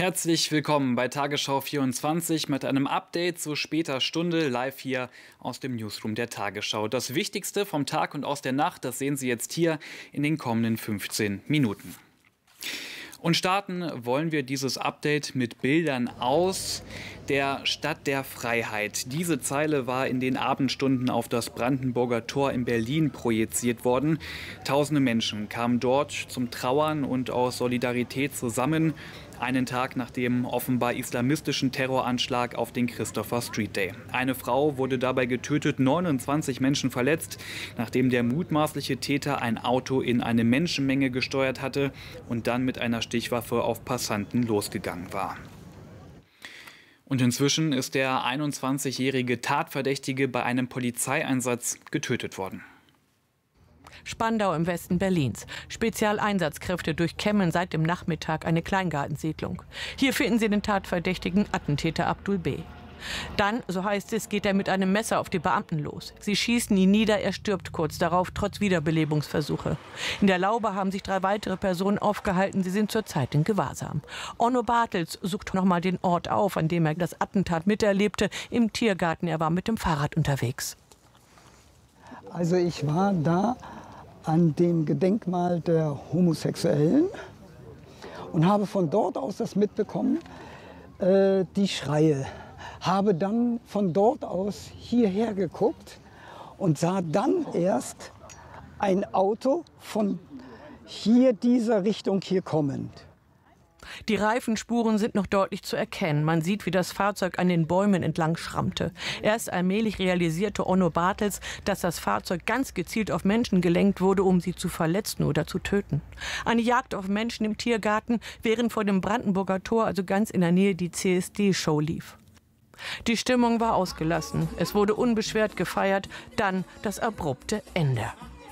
Herzlich willkommen bei Tagesschau 24 mit einem Update zu später Stunde live hier aus dem Newsroom der Tagesschau. Das Wichtigste vom Tag und aus der Nacht, das sehen Sie jetzt hier in den kommenden 15 Minuten. Und starten wollen wir dieses Update mit Bildern aus der Stadt der Freiheit. Diese Zeile war in den Abendstunden auf das Brandenburger Tor in Berlin projiziert worden. Tausende Menschen kamen dort zum Trauern und aus Solidarität zusammen. Einen Tag nach dem offenbar islamistischen Terroranschlag auf den Christopher Street Day. Eine Frau wurde dabei getötet, 29 Menschen verletzt, nachdem der mutmaßliche Täter ein Auto in eine Menschenmenge gesteuert hatte und dann mit einer Stichwaffe auf Passanten losgegangen war. Und inzwischen ist der 21-jährige Tatverdächtige bei einem Polizeieinsatz getötet worden. Spandau im Westen Berlins. Spezialeinsatzkräfte durchkämmen seit dem Nachmittag eine Kleingartensiedlung. Hier finden sie den tatverdächtigen Attentäter Abdul B. Dann, so heißt es, geht er mit einem Messer auf die Beamten los. Sie schießen ihn nieder, er stirbt kurz darauf, trotz Wiederbelebungsversuche. In der Laube haben sich 3 weitere Personen aufgehalten, sie sind zurzeit in Gewahrsam. Onno Bartels sucht nochmal den Ort auf, an dem er das Attentat miterlebte, im Tiergarten. Er war mit dem Fahrrad unterwegs. Also ich war da an dem Gedenkmal der Homosexuellen und habe von dort aus das mitbekommen, die Schreie. Habe dann von dort aus hierher geguckt und sah dann erst ein Auto von hier dieser Richtung hier kommend. Die Reifenspuren sind noch deutlich zu erkennen. Man sieht, wie das Fahrzeug an den Bäumen entlang schrammte. Erst allmählich realisierte Onno Bartels, dass das Fahrzeug ganz gezielt auf Menschen gelenkt wurde, um sie zu verletzen oder zu töten. Eine Jagd auf Menschen im Tiergarten, während vor dem Brandenburger Tor, also ganz in der Nähe, die CSD-Show lief. Die Stimmung war ausgelassen. Es wurde unbeschwert gefeiert. Dann das abrupte Ende.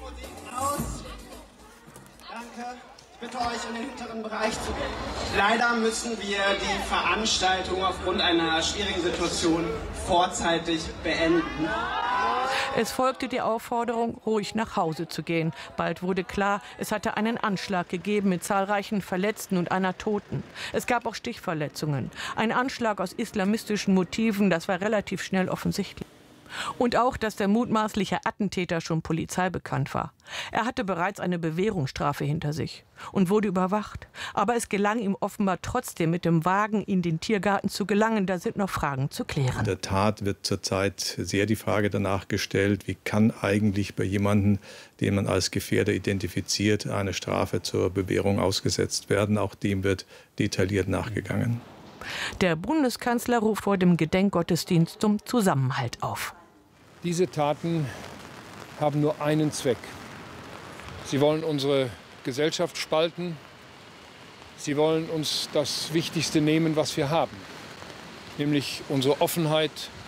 Danke. Ich bitte euch, in den hinteren Bereich zu gehen. Leider müssen wir die Veranstaltung aufgrund einer schwierigen Situation vorzeitig beenden. Es folgte die Aufforderung, ruhig nach Hause zu gehen. Bald wurde klar, es hatte einen Anschlag gegeben mit zahlreichen Verletzten und einer Toten. Es gab auch Stichverletzungen. Ein Anschlag aus islamistischen Motiven, das war relativ schnell offensichtlich. Und auch, dass der mutmaßliche Attentäter schon Polizei bekannt war. Er hatte bereits eine Bewährungsstrafe hinter sich und wurde überwacht. Aber es gelang ihm offenbar trotzdem, mit dem Wagen in den Tiergarten zu gelangen. Da sind noch Fragen zu klären. In der Tat wird zurzeit sehr die Frage danach gestellt, wie kann eigentlich bei jemandem, den man als Gefährder identifiziert, eine Strafe zur Bewährung ausgesetzt werden. Auch dem wird detailliert nachgegangen. Der Bundeskanzler ruft vor dem Gedenkgottesdienst zum Zusammenhalt auf. Diese Taten haben nur einen Zweck. Sie wollen unsere Gesellschaft spalten. Sie wollen uns das Wichtigste nehmen, was wir haben, nämlich unsere Offenheit,